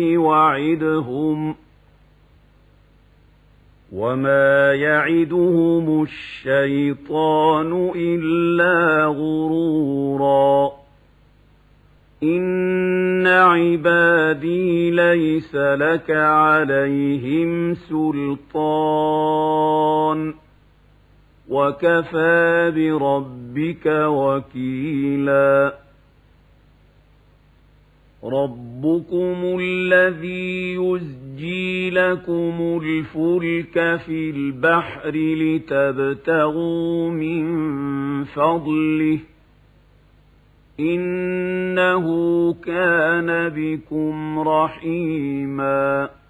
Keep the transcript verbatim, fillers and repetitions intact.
وعدهم وما يعدهم الشيطان إلا غرورا إن عبادي ليس لك عليهم سلطان وكفى بربك وكيلا ربكم الذي يزجي لكم الفلك في البحر لتبتغوا من فضله إنه كان بكم رحيما